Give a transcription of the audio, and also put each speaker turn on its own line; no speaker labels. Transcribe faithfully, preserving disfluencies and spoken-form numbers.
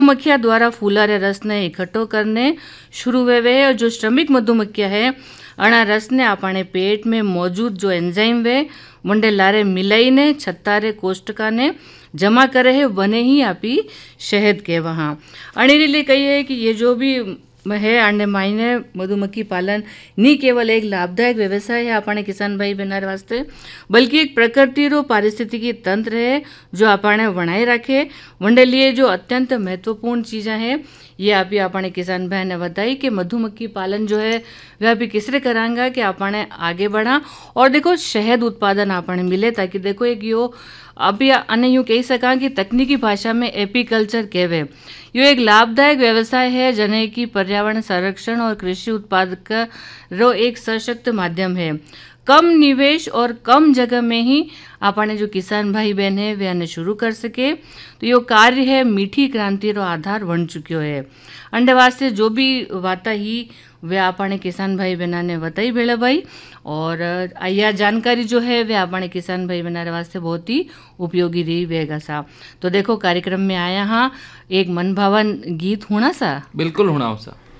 मधुमक्खियां द्वारा फूला रे रस ने इकट्ठो करने शुरू हुए वे, और जो श्रमिक मधुमक्खियां है अणा रस ने अपने पेट में मौजूद जो एंजाइम वे वंडे लारे मिलाई ने छत्ता रे कोष्टका ने जमा करे है, वने ही आपी शहद के वहाँ अणे लिए कही है कि ये जो भी है अंडे मायने मधुमक्खी पालन नहीं केवल एक लाभदायक व्यवसाय है अपने किसान भाई बहनारे वास्ते, बल्कि एक प्रकृति रो पारिस्थितिकी तंत्र है जो अपने बनाए रखे। वंडे लिए जो अत्यंत महत्वपूर्ण चीज़ें हैं ये आप ही अपने किसान भाई ने बताई कि मधुमक्खी पालन जो है वह अभी किसरे करांगा कि अपने आगे बढ़ा और देखो शहद उत्पादन अपने मिले, ताकि देखो एक यो अभी अने यूँ कही सका कि तकनीकी भाषा में एपीकल्चर कहवे यो एक लाभदायक व्यवसाय है जने की पर्यावरण संरक्षण और कृषि उत्पादक रो एक सशक्त माध्यम है। कम निवेश और कम जगह में ही अपने जो किसान भाई बहन है वे आने शुरू कर सके, तो यो कार्य है मीठी क्रांति रो आधार बन चुक्यो है। अंडे वास्ते जो भी वाता ही वे अपने किसान भाई बहना ने बताई भेड़ा भाई, और यह जानकारी जो है वे अपने किसान भाई बहना वास्ते बहुत ही उपयोगी रही वेगा सा। तो देखो कार्यक्रम में आया हाँ एक मन भावन गीत होना सा,
बिल्कुल होना सा।